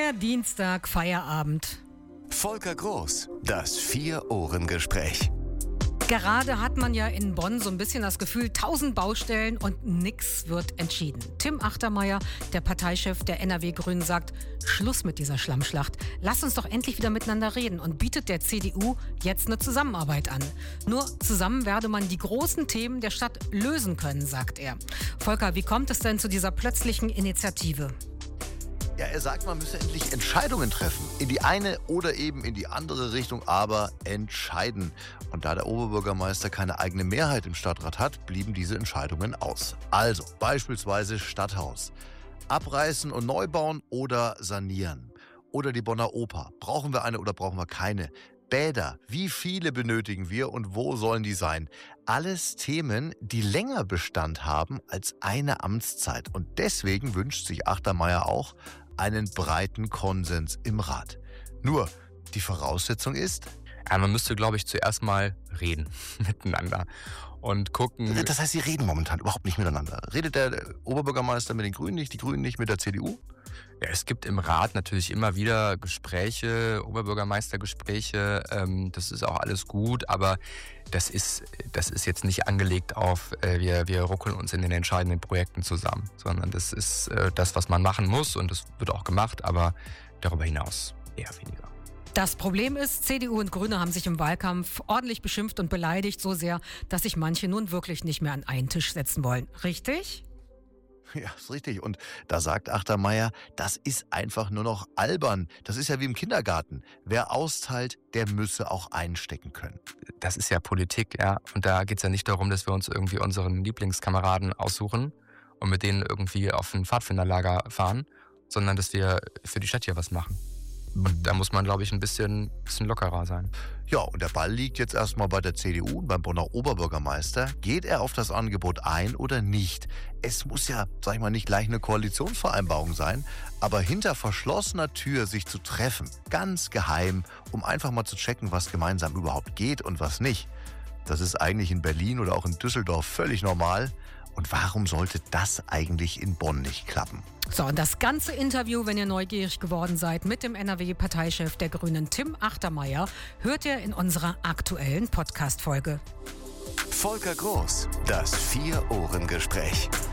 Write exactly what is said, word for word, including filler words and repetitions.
Der Dienstag, Feierabend. Volker Groß, das Vier-Ohren-Gespräch. Gerade hat man ja in Bonn so ein bisschen das Gefühl, tausend Baustellen und nix wird entschieden. Tim Achtermeier, der Parteichef der N R W-Grünen, sagt, Schluss mit dieser Schlammschlacht. Lass uns doch endlich wieder miteinander reden und bietet der C D U jetzt eine Zusammenarbeit an. Nur zusammen werde man die großen Themen der Stadt lösen können, sagt er. Volker, wie kommt es denn zu dieser plötzlichen Initiative? Ja, er sagt, man müsse endlich Entscheidungen treffen. In die eine oder eben in die andere Richtung, aber entscheiden. Und da der Oberbürgermeister keine eigene Mehrheit im Stadtrat hat, blieben diese Entscheidungen aus. Also beispielsweise Stadthaus. Abreißen und neu bauen oder sanieren. Oder die Bonner Oper. Brauchen wir eine oder brauchen wir keine? Bäder, wie viele benötigen wir und wo sollen die sein? Alles Themen, die länger Bestand haben als eine Amtszeit. Und deswegen wünscht sich Achtermeier auch einen breiten Konsens im Rat. Nur, die Voraussetzung ist... Ja, man müsste, glaube ich, zuerst mal reden miteinander und gucken... Das heißt, sie reden momentan überhaupt nicht miteinander. Redet der Oberbürgermeister mit den Grünen nicht, die Grünen nicht mit der C D U? Ja, es gibt im Rat natürlich immer wieder Gespräche, Oberbürgermeistergespräche, ähm, das ist auch alles gut, aber das ist, das ist jetzt nicht angelegt auf, äh, wir, wir ruckeln uns in den entscheidenden Projekten zusammen, sondern das ist äh, das, was man machen muss und das wird auch gemacht, aber darüber hinaus eher weniger. Das Problem ist, C D U und Grüne haben sich im Wahlkampf ordentlich beschimpft und beleidigt, so sehr, dass sich manche nun wirklich nicht mehr an einen Tisch setzen wollen. Richtig? Ja, ist richtig. Und da sagt Achtermeier, das ist einfach nur noch albern. Das ist ja wie im Kindergarten. Wer austeilt, der müsse auch einstecken können. Das ist ja Politik, ja. Und da geht es ja nicht darum, dass wir uns irgendwie unseren Lieblingskameraden aussuchen und mit denen irgendwie auf ein Pfadfinderlager fahren, sondern dass wir für die Stadt hier was machen. Und da muss man, glaube ich, ein bisschen, bisschen lockerer sein. Ja, und der Ball liegt jetzt erstmal bei der C D U und beim Bonner Oberbürgermeister. Geht er auf das Angebot ein oder nicht? Es muss ja, sag ich mal, nicht gleich eine Koalitionsvereinbarung sein, aber hinter verschlossener Tür sich zu treffen, ganz geheim, um einfach mal zu checken, was gemeinsam überhaupt geht und was nicht. Das ist eigentlich in Berlin oder auch in Düsseldorf völlig normal. Und warum sollte das eigentlich in Bonn nicht klappen? So, und das ganze Interview, wenn ihr neugierig geworden seid, mit dem N R W-Parteichef der Grünen Tim Achtermeier, hört ihr in unserer aktuellen Podcast-Folge. Volker Groß, das Vier-Ohren-Gespräch.